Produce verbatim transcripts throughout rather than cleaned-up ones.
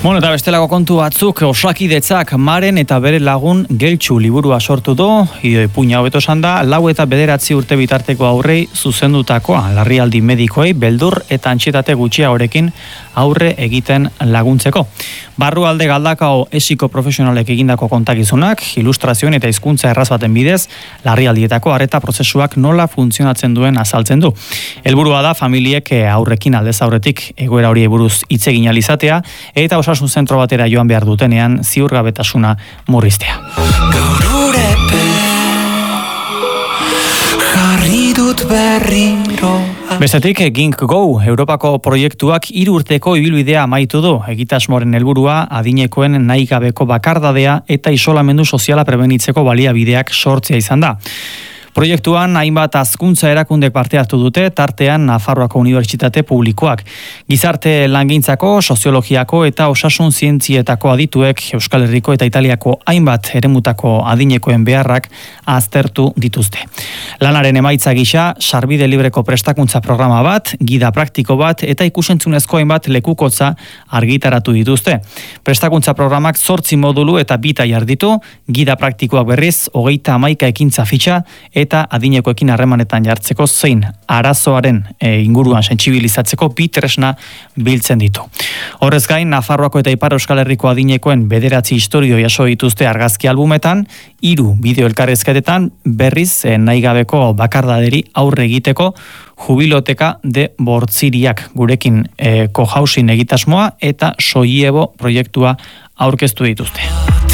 Bueno, eta bestelako kontu batzuk, Osakidetzak Maren eta bere lagun Geltxu liburua sortu du, ipuina hobeto esan da, lau eta bederatzi urte bitarteko aurrei zuzendutakoa, larrialdi medikoei, beldur eta antsietate gutxiagorekin aurre egiten laguntzeko. Barrualde Galdakao esiko profesionalek egindako kontakizunak, ilustrazioen eta hizkuntza erraz baten bidez, larrialdietako arreta prozesuak nola funtzionatzen duen azaltzen du. Helburua da familiek aurrekin aldez aurretik egoera hori buruz hitz egin ahal izatea eta osasun zentro batera joan behar dutenean ziurgabetasuna murriztea. Bestetik, Gink Go, Europako proiektuak hiru urteko ibilbidea amaitu du. Egitasmoaren helburua adinekoen nahi gabeko bakardadea eta isolamendu soziala prebenitzeko baliabideak sortzea izan da. Proiektuan hainbat hazkuntza erakundek parte hartu dute, tartean Nafarroako Unibertsitate Publikoak. Gizarte langintzako, soziologiako eta osasun zientzietako adituek Euskal Herriko eta Italiako hainbat eremutako adinekoen beharrak aztertu dituzte. Lanaren emaitza gisa, sarbide libreko prestakuntza programa bat, gida praktiko bat eta ikusentzunezko hainbat lekukotza argitaratu dituzte. Prestakuntza programak zortzi modulu eta bita jarditu, gida praktikoak berriz, hogeita hamaika ekintza fitxa, eta adinekoekin harremanetan jartzeko zein arazoaren e, inguruan sentsibilizatzeko bi tresna biltzen ditu. Horrez gain, Nafarroako eta Ipar Euskal Herriko adinekoen bederatzi historio jaso dituzte argazki albumetan, hiru bideo elkarrezketetan berriz e, nahi gabeko bakardaderi aurre egiteko jubiloteka de bortziriak gurekin e, kohausin egitasmoa eta soiebo proiektua aurkeztu dituzte.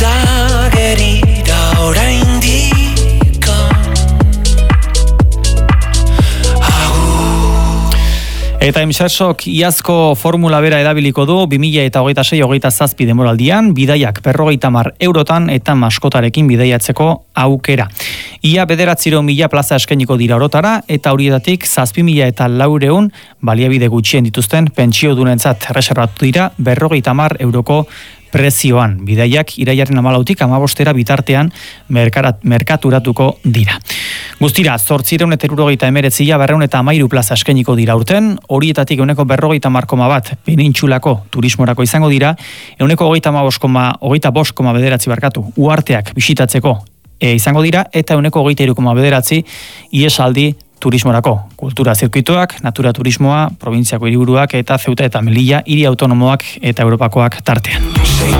Eta Imsersok iazko formula bera edabiliko du bi mila hogeita sei hogeita zazpi demoraldian, bidaiak berrogeita hamar eurotan eta maskotarekin bidaiatzeko aukera. Ia bederatziehun mila plaza eskainiko dira orotara eta horietatik zazpi mila eta laureun baliabide gutxien dituzten pentsiodunentzat erreserbatu dira berrogeita hamar euroko prezioan. Bidaiak irailaren hamalautik hamabostera bitartean merkarat, merkaturatuko dira. Guztira, zortziehun eta hirurogeita hemeretzia berrehun eta hamairu plaza eskainiko dira urten, horietatik ehuneko berrogeita hamar koma bat penintsulako turismorako izango dira, ehuneko hogeita hamabost koma hogeita bost koma bederatzi barkatu uharteak bisitatzeko e, izango dira, eta ehuneko hogeita hiru koma bederatzi iesaldi turismorako. Kultura zirkuituak, natura turismoa, probintziako hiriburuak eta Zeuta eta Melilla hiri autonomoak eta Europakoak tartean.